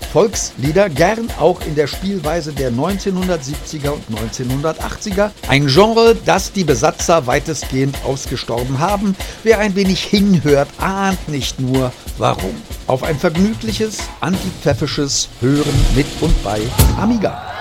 Volkslieder, gern auch in der Spielweise der 1970er und 1980er. Ein Genre, das die Besatzer weitestgehend ausgestorben haben. Wer ein wenig hinhört, ahnt nicht nur warum. Auf ein vergnügliches, antipfeffisches Hören mit und bei Amiga.